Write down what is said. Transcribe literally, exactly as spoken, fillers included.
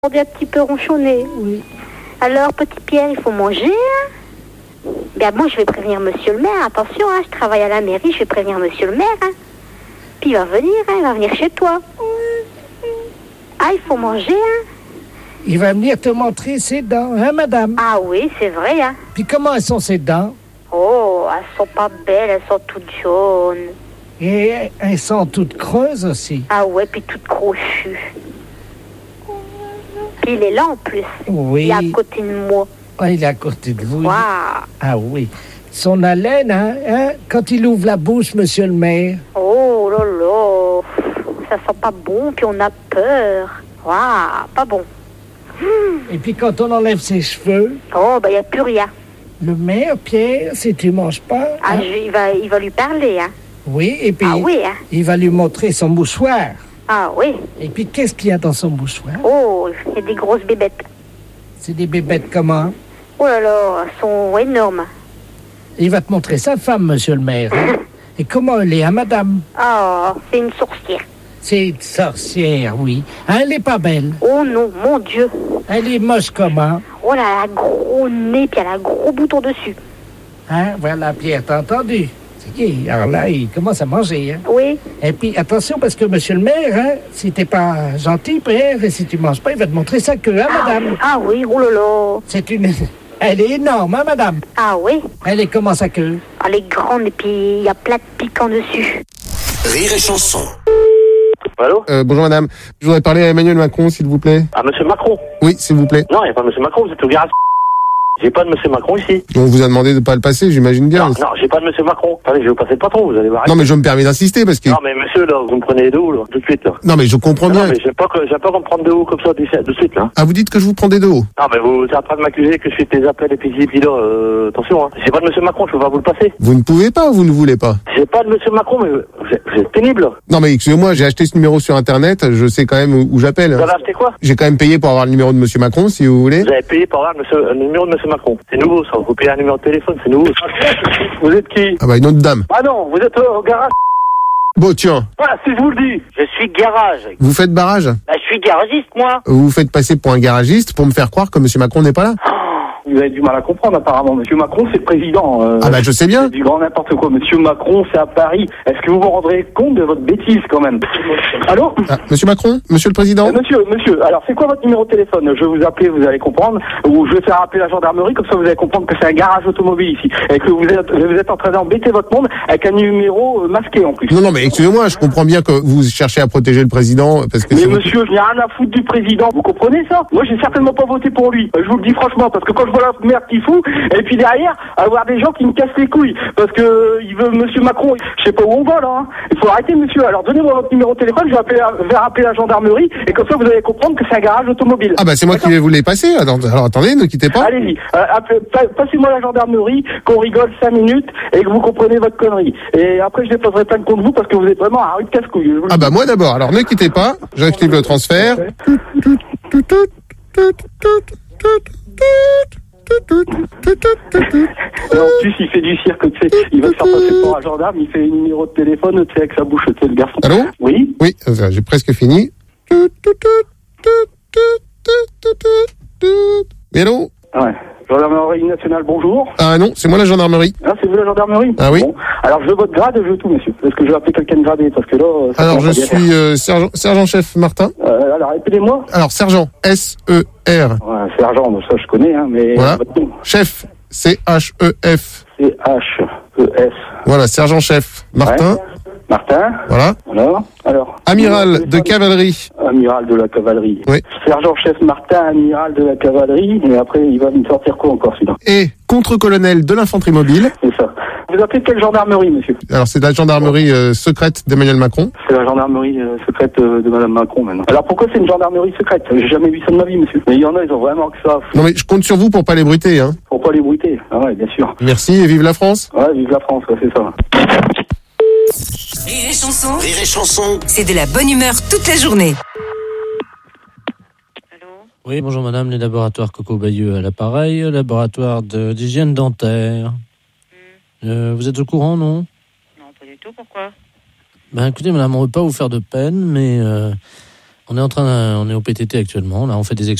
On est un petit peu ronchonné. Oui. Alors, petit Pierre, il faut manger. Hein. Ben, moi, je vais prévenir monsieur le maire. Attention, hein, je travaille à la mairie, je vais prévenir monsieur le maire. Hein. Puis il va venir, hein, il va venir chez toi. Ah, il faut manger, hein. Il va venir te montrer ses dents, hein, madame? Ah oui, c'est vrai, hein. Puis comment elles sont, ces dents? Oh, elles sont pas belles, elles sont toutes jaunes. Et elles sont toutes creuses aussi. Ah ouais, puis toutes crochues. Puis il est là en plus. Oui. Il est à côté de moi. Ah, il est à côté de vous. Waouh. Ah oui. Son haleine, hein, hein, quand il ouvre la bouche, monsieur le maire. Oh là là. Ça sent pas bon, puis on a peur. Waouh, pas bon. Et puis quand on enlève ses cheveux, Oh, ben il n'y a plus rien. le maire, Pierre, si tu manges pas... Ah, hein, je- il, va, il va lui parler, hein. oui, et puis Ah oui, hein. il va lui montrer son mouchoir. Ah oui. Et puis qu'est-ce qu'il y a dans son mouchoir? Oh, il y a des grosses bébêtes. C'est des bébêtes comment? Oh là là, elles sont énormes. Il va te montrer sa femme, monsieur le maire. hein. Et comment elle est, hein, madame? Oh, c'est une sorcière. C'est une sorcière, oui. Hein, elle est pas belle. Oh non, mon Dieu. Elle est moche comment? Oh là, elle a un gros nez, puis elle a un gros bouton dessus. Hein, voilà, Pierre, t'as entendu? C'est qui? Alors là, il commence à manger, hein. Oui. Et puis, attention, parce que monsieur le maire, hein, si t'es pas gentil, Pierre, et si tu manges pas, il va te montrer sa queue, hein, madame? Ah oui, oh là là. C'est une... Elle est énorme, hein, madame? Ah oui. Elle est comment, sa queue? Elle est grande, et puis il y a plein de piquants dessus. Rire et chanson. Allô? Euh, bonjour madame, je voudrais parler à Emmanuel Macron s'il vous plaît. Ah, monsieur Macron? Oui, s'il vous plaît. Non, il n'y a pas monsieur Macron, vous êtes au garage. J'ai pas de monsieur Macron ici. On vous a demandé de pas le passer, j'imagine bien. Non, non, j'ai pas de monsieur Macron. Attendez, je vais vous passer le patron, vous allez voir. Non, mais je me permets d'insister parce que... Non, mais monsieur, là, vous me prenez de haut, là, tout de suite, là. Non mais je comprends Non, bien. mais j'aime pas que, j'aime pas qu'on me prenne de haut comme ça, de suite, là. Ah, vous dites que je vous prends des deux hauts. Non, mais vous êtes en train de m'accuser que je fais des appels et puis ci, puis là, euh, attention, hein. J'ai pas de monsieur Macron, je peux pas vous le passer. Vous ne pouvez pas ou vous ne voulez pas? J'ai pas de monsieur Macron, mais vous êtes, vous êtes pénible, là. Non mais excusez-moi, j'ai acheté ce numéro sur internet, je sais quand même où, où j'appelle. Vous avez acheté quoi? J'ai quand même payé pour avoir le numéro de monsieur Macron, si vous voulez. Vous avez payé pour avoir le, monsieur, le numéro de monsieur Macron. C'est nouveau, ça. Vous payez un numéro de téléphone, c'est nouveau. Vous êtes qui? Ah bah une autre dame. Ah non, vous êtes au garage. Bon tiens, Voilà, si je vous le dis. Je suis garage. vous faites barrage? Bah, je suis garagiste, moi. Vous vous faites passer pour un garagiste pour me faire croire que monsieur Macron n'est pas là? Vous avez du mal à comprendre apparemment. Monsieur Macron, c'est le président. Euh, Ah bah je sais bien. c'est du grand n'importe quoi. Monsieur Macron, c'est à Paris. Est-ce que vous vous rendrez compte de votre bêtise quand même? Allô? Ah, monsieur Macron? Monsieur le Président? Euh, Monsieur, monsieur, alors c'est quoi votre numéro de téléphone? Je vais vous appeler, vous allez comprendre. Ou je vais faire appeler la gendarmerie, comme ça vous allez comprendre que c'est un garage automobile ici. Et que vous êtes, vous êtes en train d'embêter votre monde avec un numéro euh, masqué en plus. Non, non, mais excusez-moi, je comprends bien que vous cherchez à protéger le président, parce que... Mais c'est- monsieur, je n'ai rien à foutre du président, vous comprenez ça? Moi, j'ai certainement pas voté pour lui. Euh, Je vous le dis franchement, parce que quand je vois la merde qu'il fout, et puis derrière, avoir des gens qui me cassent les couilles, parce que euh, il veut monsieur Macron, je sais pas où on va là. Hein. Il faut arrêter, monsieur. Alors donnez-moi votre numéro de téléphone, je vais appeler, la- vais rappeler la gendarmerie, et comme ça vous allez comprendre que c'est un garage automobile. Ah bah c'est moi qui vais vous les passer, alors, alors attendez, ne quittez pas. Allez-y, euh, appelez- pa- passez-moi la gendarmerie, qu'on rigole cinq minutes et que vous comprenez votre connerie. Et après, je déposerai plainte contre vous parce que vous êtes vraiment un rude casse-couille. je vous le Ah dis. bah moi d'abord, alors ne quittez pas, j'active le transfert. Et en plus, il fait du cirque, tu sais. Il va se faire passer pour un gendarme, il fait un numéro de téléphone, tu sais, avec sa bouche, tu sais, le garçon. Allô? Oui? Oui, euh, j'ai presque fini. Oui, allô? Ouais. Gendarmerie nationale, bonjour. Ah non, c'est moi la gendarmerie. Ah, c'est vous la gendarmerie? Ah oui. Bon. Alors, je veux votre grade et je veux tout, monsieur. Est-ce que je vais appeler quelqu'un de gradé? Parce que là, euh, ça Alors commence je à bien suis euh, sergent, sergent-chef Martin. faire. Euh, alors, appelez-moi. Alors sergent, S E R. Ouais, sergent, ça je connais, hein, mais Voilà. votre nom. Chef, C H E F. C H E S. Voilà, sergent-chef Martin. Ouais. Martin. Voilà. Alors, alors. Amiral de cavalerie. Amiral de la cavalerie. Oui. Sergent-chef Martin, amiral de la cavalerie, et après, il va me sortir quoi encore, celui-là? Et contre-colonel de l'infanterie mobile. C'est ça. Vous appelez quelle gendarmerie, monsieur? Alors c'est la gendarmerie euh, secrète d'Emmanuel Macron. C'est la gendarmerie euh, secrète euh, de madame Macron, maintenant. Alors, pourquoi c'est une gendarmerie secrète? J'ai jamais vu ça de ma vie, monsieur. Mais il y en a, ils ont vraiment que ça. Non mais je compte sur vous pour pas les bruiter, hein. Faut pas les bruiter. Ah ouais, bien sûr. Merci et vive la France. Ouais, vive la France, ouais, c'est ça. Rire et chanson, Rire et chanson. c'est de la bonne humeur toute la journée. Oui, bonjour madame, les laboratoires Coco Bayeux à l'appareil, laboratoire de- d'hygiène dentaire. Euh, vous êtes au courant, non? Non, pas du tout, pourquoi? Ben écoutez madame, on ne veut pas vous faire de peine, mais euh, On est en train, on est au P T T actuellement. Là, on fait des